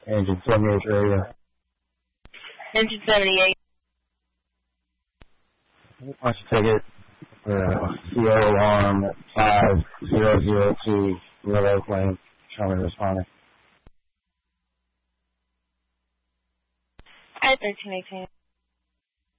Engine 78 area. Engine 78. Why don't you take it for CO alarm 5002, Real Oakland, show me responding. At 1318.